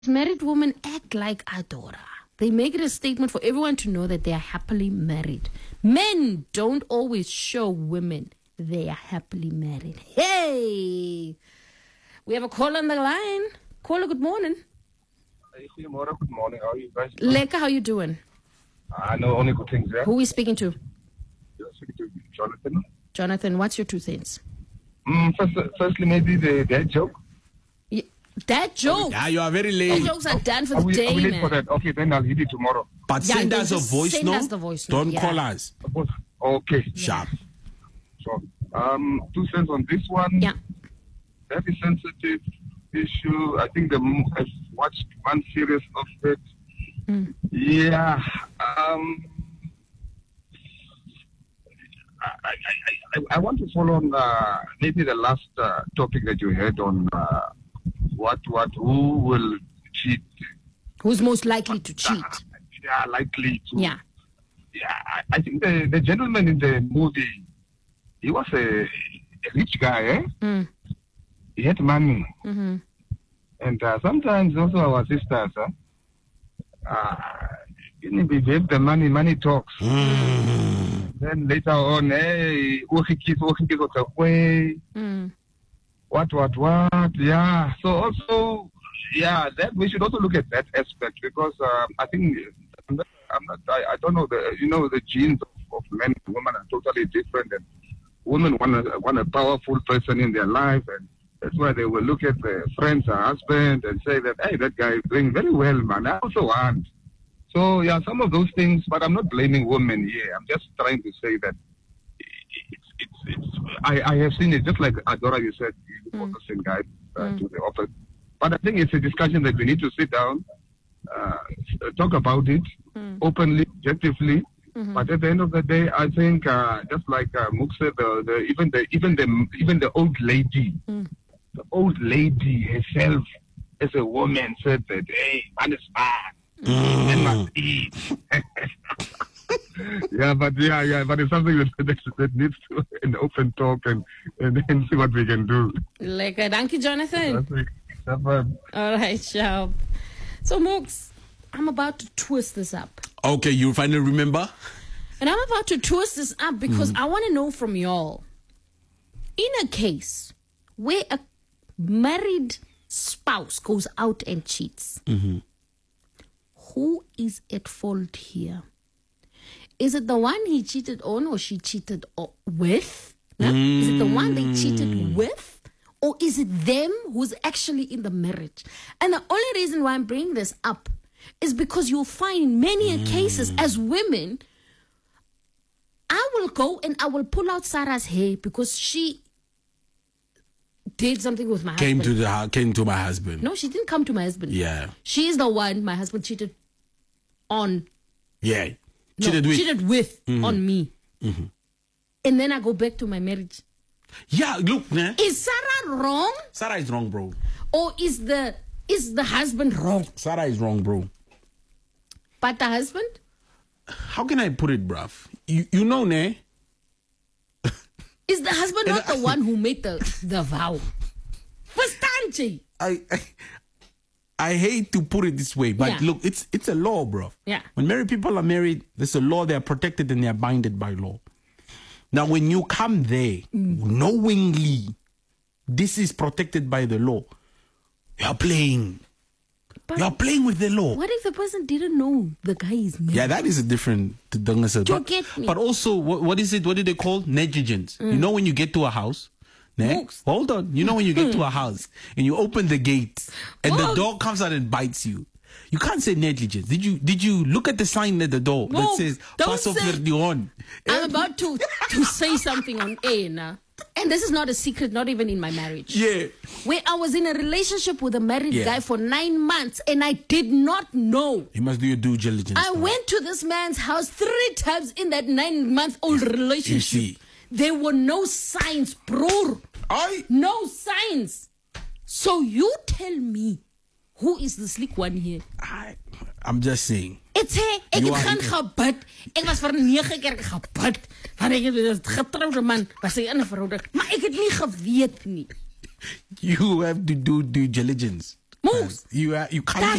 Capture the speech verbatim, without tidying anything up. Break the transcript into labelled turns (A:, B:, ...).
A: Married women act like Adora. They make it a statement for everyone to know that they are happily married. Men don't always show women they are happily married. Hey! We have a call on the line. Caller, good morning.
B: Hey, goedemorgen, good morning. How are you guys?
A: Leka, how you doing?
B: I know only good things, yeah?
A: Who are we speaking to?
B: You're speaking to Jonathan.
A: Jonathan, what's your two cents?
B: Mm, first, firstly, maybe the dad joke.
A: Yeah, that joke?
C: Yeah, you are very late.
A: The jokes are done for
B: Are
A: the
B: we,
A: day,
B: are we late
A: man.
B: for that? Okay, then I'll hit it tomorrow.
C: But
A: Yeah,
C: send
A: then
C: us a
A: just
C: voice
A: send
C: note.
A: us the voice note,
C: Don't
A: yeah.
C: call us.
B: Okay,
C: Sharp.
B: so um, two cents on this one.
A: Yeah.
B: Very sensitive issue. I think the m- I've watched one series of it.
A: Mm.
B: Yeah. Um, I, I, I, I want to follow on uh, maybe the last uh, topic that you had on uh, what what who will cheat.
A: Who's most likely to cheat?
B: Yeah, likely to.
A: Yeah.
B: Yeah, I, I think the, the gentleman in the movie, he was a, a rich guy, eh?
A: Mm.
B: He had money.
A: Mm-hmm.
B: And uh, sometimes also our sisters, huh? uh, if they have the money, money talks.
C: Mm.
B: Then later on, hey, way,
A: Mm.
B: what, what, what, yeah. So also, yeah, that we should also look at that aspect because uh, I think I'm not, I'm not I, I don't know the you know the genes of, of men and women are totally different, and women want a want a powerful person in their life, and that's why they will look at their friends or husband and say that, hey, that guy is doing very well, man. I also want. So yeah, some of those things, but I'm not blaming women here. I'm just trying to say that it's it's it's. I, I have seen it just like Adora, you said, you
A: Mm.
B: focusing guys uh,
A: Mm.
B: to the office. But I think it's a discussion that we need to sit down, uh, talk about it
A: Mm.
B: openly, objectively.
A: Mm-hmm.
B: But at the end of the day, I think uh, just like uh, Mook said, the, the, even the even the even the old lady,
A: Mm.
B: the old lady herself, as a woman, said that, hey, man is bad, man must eat. Yeah, but yeah, yeah, but it's something that, that, that needs to an open talk and and then see what we can do.
A: Leka, thank you, Jonathan.
B: That's it. That's right.
A: All right, sharp. So, Mooks, I'm about to twist this up.
C: Okay, you finally remember?
A: And I'm about to twist this up because I want to know from y'all. In a case where a married spouse goes out and cheats, who is at fault here? Is it the one he cheated on or she cheated o- with? No? Is it the one they cheated with? Or is it them who's actually in the marriage? And the only reason why I'm bringing this up is because you'll find in many mm. cases as women, I will go and I will pull out Sarah's hair because she did something with my
C: Came
A: husband.
C: to the came to my husband.
A: No, she didn't come to my husband.
C: Yeah.
A: She's the one my husband cheated on.
C: Yeah.
A: No,
C: Cheated with.
A: cheated with
C: Mhm.
A: on me.
C: Mm-hmm.
A: And then I go back to my marriage.
C: Yeah, look, man.
A: Is Sarah wrong?
C: Sarah is wrong, bro.
A: Or is the is the husband wrong?
C: Sarah is wrong, bro.
A: But the husband?
C: How can I put it, bruv? You you know, ne?
A: Is the husband not the one who made the, the vow? Verstand
C: I, I I hate to put it this way, but
A: Yeah.
C: look, it's it's a law, bro.
A: Yeah.
C: When married people are married, there's a law. They are protected and they are binded by law. Now, when you come there knowingly, this is protected by the law. You are playing.
A: But
C: You are playing with the law.
A: what if the person didn't know the guy is married?
C: Yeah, that is a different.
A: You
C: But,
A: get me?
C: but also, what, what is it? What do they call negligence? You know, when you get to a house. Ne?
A: Mooks.
C: Hold on. You know when you get to a house and you open the gate and the
A: Mooks.
C: dog comes out and bites you. You can't say negligence. Did you did you look at the sign at the door that
A: Mooks,
C: says
A: don't
C: Paso
A: say-
C: Verdion?
A: I'm about to, to say something on air now. And this is not a secret, not even in my marriage.
C: Yeah.
A: Where I was in a relationship with a married
C: Yeah.
A: guy for nine months and I did not know.
C: You must do your due diligence.
A: I
C: bro.
A: went to this man's house three times in that nine month old relationship.
C: see.
A: There were no signs, bro.
C: I
A: No signs. So you tell me, who is the slick one here?
C: I I'm just saying.
A: It's hey, ek
C: You
A: het
C: are-
A: gaan gebid. Ek was vir nege keer gebid. Want ek het getrouwde man was hy in 'n verhouding, maar ek het nie geweet nie.
C: You have to do due diligence.
A: Moose.
C: You are you can't.